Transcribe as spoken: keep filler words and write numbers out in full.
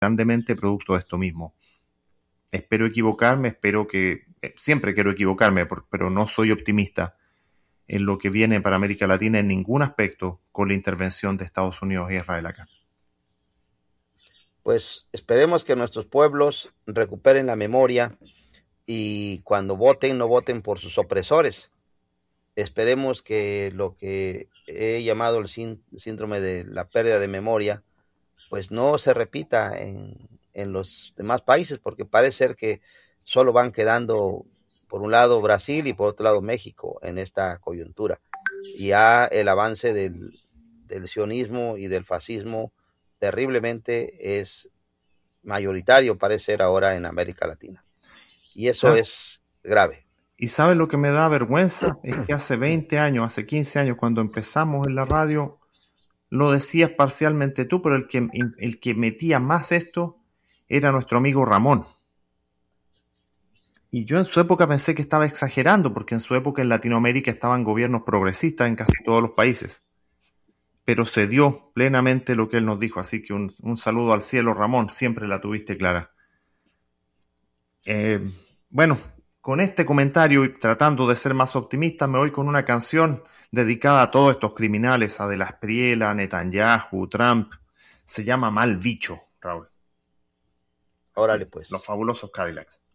grandemente producto de esto mismo. Espero equivocarme, espero que... Siempre quiero equivocarme, pero no soy optimista en lo que viene para América Latina en ningún aspecto con la intervención de Estados Unidos e Israel acá. Pues esperemos que nuestros pueblos recuperen la memoria y cuando voten, no voten por sus opresores. Esperemos que lo que he llamado el síndrome de la pérdida de memoria, pues no se repita en, en los demás países, porque parece ser que solo van quedando, por un lado Brasil y por otro lado México en esta coyuntura. Y ya el avance del, del sionismo y del fascismo terriblemente es mayoritario, parece ser ahora en América Latina. Y eso ¿Ah? es grave. ¿Y sabes lo que me da vergüenza? Es que hace veinte años, hace quince años, cuando empezamos en la radio, lo decías parcialmente tú, pero el que, el que metía más esto era nuestro amigo Ramón. Y yo en su época pensé que estaba exagerando, porque en su época en Latinoamérica estaban gobiernos progresistas en casi todos los países. Pero se dio plenamente lo que él nos dijo, así que un, un saludo al cielo, Ramón, siempre la tuviste clara. Eh, bueno, con este comentario y tratando de ser más optimista, me voy con una canción dedicada a todos estos criminales, a De la Espriella, Netanyahu, Trump. Se llama Mal Bicho, Raúl. Órale, pues. Los Fabulosos Cadillacs.